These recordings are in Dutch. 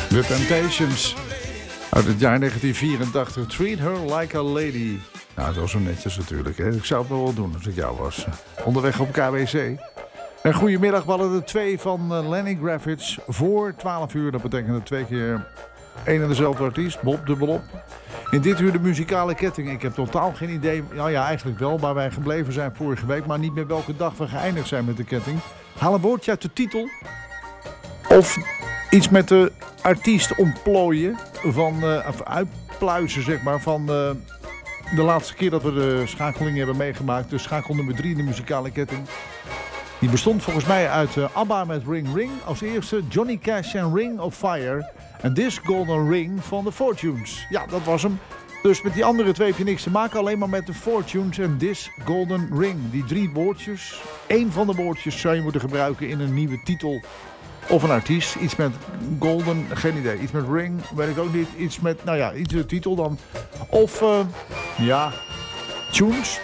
The Temptations. Uit het jaar 1984. Treat her like a lady. Nou, dat was zo netjes natuurlijk. Hè? Ik zou het wel doen als ik jou was. Onderweg op KBC. En goedemiddag, we hadden er 2 van Lenny Kravitz voor 12 uur. Dat betekent 2 keer 1 en dezelfde artiest. Bob dubbelop. In dit uur de muzikale ketting. Ik heb totaal geen idee. Nou ja, eigenlijk wel. Waar wij gebleven zijn vorige week. Maar niet meer welke dag we geëindigd zijn met de ketting. Haal een woordje uit de titel. Of iets met de artiest ontplooien. Of uitpluizen, zeg maar. Van de laatste keer dat we de schakeling hebben meegemaakt. Dus schakel nummer 3 in de muzikale ketting. Die bestond volgens mij uit ABBA met Ring Ring. Als eerste Johnny Cash en Ring of Fire. En This Golden Ring van The Fortunes. Ja, dat was hem. Dus met die andere 2 heb je niks te maken. Alleen maar met The Fortunes en This Golden Ring. Die 3 woordjes. 1 van de woordjes zou je moeten gebruiken in een nieuwe titel. Of een artiest. Iets met golden, geen idee. Iets met ring, weet ik ook niet. Iets met, nou ja, iets de titel dan. Of, ja, tunes.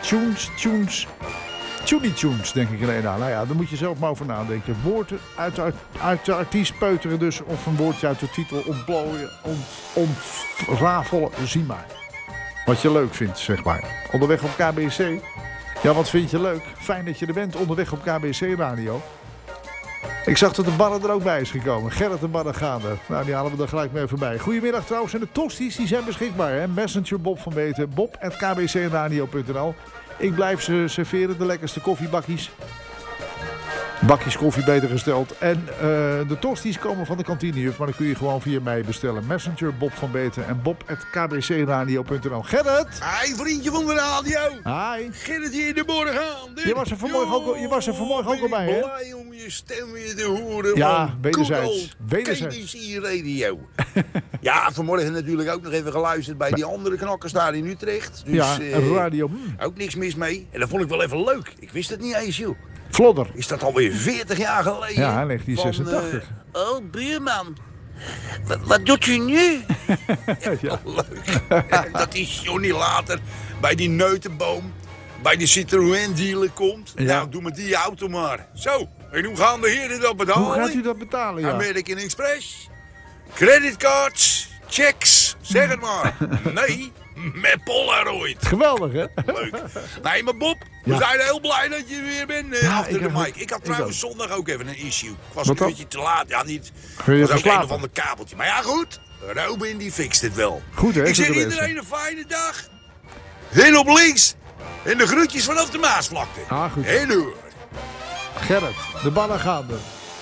Tuny tunes, denk ik alleen aan. Nou ja, daar moet je zelf maar over nadenken. Woorden uit de artiest peuteren dus. Of een woordje uit de titel ontplooien, ontrafelen. Zie maar. Wat je leuk vindt, zeg maar. Onderweg op KBC. Ja, wat vind je leuk? Fijn dat je er bent, onderweg op KBC Radio. Ik zag dat de Barre er ook bij is gekomen. Gerrit de Barre gaande. Nou, die halen we er gelijk mee voorbij. Goedemiddag trouwens. En de tosties die zijn beschikbaar. Hè? Messenger Bob van Beten. bob@kbcradio.nl. Ik blijf ze serveren. De lekkerste koffiebakjes. Bakjes koffie beter gesteld. En de tosties komen van de kantinejuf. Maar dan kun je gewoon via mij bestellen. Messenger Bob van Beten. En bob@kbcradio.nl. Gerrit! Hi, vriendje van de radio. Hi. Gerrit hier in de morgen aan. Je was er vanmorgen ook al bij, hè? Blij om je stem weer te horen. Ja, wederzijds. KBC Radio. Ja, vanmorgen natuurlijk ook nog even geluisterd bij die andere knakkers daar in Utrecht. Dus, ja, radio. Ook niks mis mee. En dat vond ik wel even leuk. Ik wist het niet eens, joh. Vlodder. Is dat alweer 40 jaar geleden? Ja, 1986. Oh, buurman. Wat doet u nu? Ja, leuk. Dat die Johnny later bij die neutenboom, bij de Citroën dealer komt. Ja. Nou, doe met die auto maar. Zo, en hoe gaan de heren dat betalen? Hoe gaat u dat betalen, ja? American Express, creditcards, checks, zeg het maar. Nee, met Polaroid. Geweldig, hè? Leuk. Nee, maar Bob, we zijn heel blij dat je weer bent achter de mic. Ik had trouwens zondag ook even een issue. Ik was een beetje te laat. Ja, niet. Het was ook een of ander kabeltje. Maar ja, goed. Robin die fixt het wel. Goed, hè? Ik zeg iedereen een fijne dag. Heel op links. En de groetjes vanaf de Maasvlakte. Ah, goed. En door. Gerrit, de ballen gaande.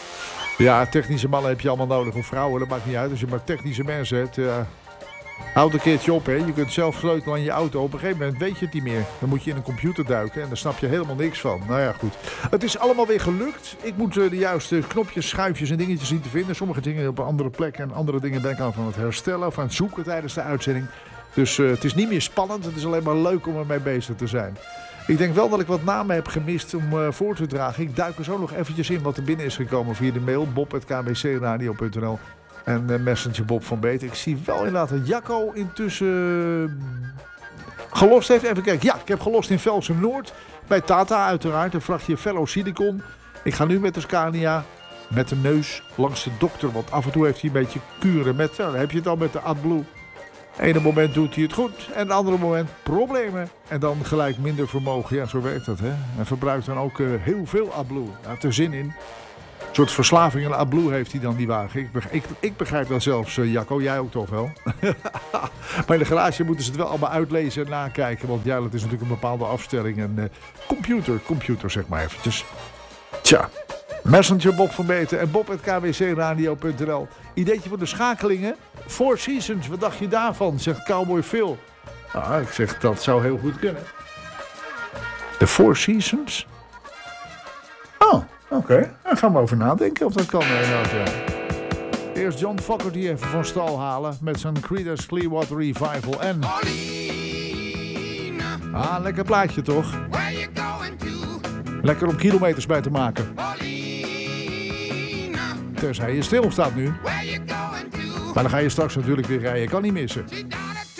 Ja, technische mannen heb je allemaal nodig. Of vrouwen, dat maakt niet uit. Als je maar technische mensen hebt... Houd een keertje op, hè. Je kunt zelf sleutelen aan je auto. Op een gegeven moment weet je het niet meer. Dan moet je in een computer duiken en daar snap je helemaal niks van. Nou ja, goed. Het is allemaal weer gelukt. Ik moet de juiste knopjes, schuifjes en dingetjes zien te vinden. Sommige dingen op een andere plek en andere dingen ben ik aan het herstellen of aan het zoeken tijdens de uitzending. Dus het is niet meer spannend. Het is alleen maar leuk om ermee bezig te zijn. Ik denk wel dat ik wat namen heb gemist om voor te dragen. Ik duik er zo nog eventjes in wat er binnen is gekomen via de mail bob@kbcradio.nl. En Messenger Bob van Beten. Ik zie wel inderdaad dat Jacco intussen gelost heeft. Even kijken. Ja, ik heb gelost in Velsen Noord. Bij Tata uiteraard. Een vrachtje Fellow Silicon. Ik ga nu met de Scania. Met de neus langs de dokter. Want af en toe heeft hij een beetje kuren. Dan heb je het al met de AdBlue. Ene moment doet hij het goed. En het andere moment problemen. En dan gelijk minder vermogen. Ja, zo werkt dat, hè. En verbruikt dan ook heel veel AdBlue. Hij heeft er zin in. Een soort verslaving aan AdBlue heeft hij dan, die wagen. Ik begrijp dat zelfs, Jacco. Jij ook toch wel? Maar in de garage moeten ze het wel allemaal uitlezen en nakijken. Want ja, dat is natuurlijk een bepaalde afstelling. En computer zeg maar eventjes. Tja, Messenger Bob van Beten en bob@kbcradio.nl. Ideetje voor de schakelingen? Four Seasons, wat dacht je daarvan? Zegt Cowboy Phil. Nou, ik zeg, dat zou heel goed kunnen. De Four Seasons? Oh. Oké, daar gaan we over nadenken of dat kan. Eerst John Fogerty even van stal halen met zijn Creedence Clearwater Revival en... Ah, lekker plaatje toch? Lekker om kilometers bij te maken. Tenzij je stil staat nu. Maar dan ga je straks natuurlijk weer rijden, kan niet missen.